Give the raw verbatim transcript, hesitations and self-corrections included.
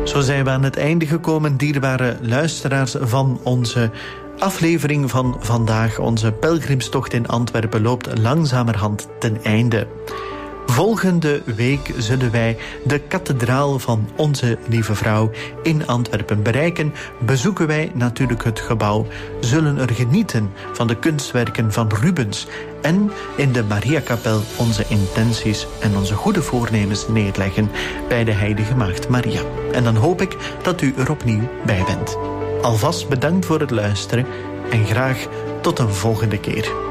Zo zijn we aan het einde gekomen, dierbare luisteraars, van onze aflevering van vandaag. Onze pelgrimstocht in Antwerpen loopt langzamerhand ten einde. Volgende week zullen wij de kathedraal van Onze Lieve Vrouw in Antwerpen bereiken. Bezoeken wij natuurlijk het gebouw, zullen er genieten van de kunstwerken van Rubens en in de Mariakapel onze intenties en onze goede voornemens neerleggen bij de Heilige Maagd Maria. En dan hoop ik dat u er opnieuw bij bent. Alvast bedankt voor het luisteren en graag tot een volgende keer.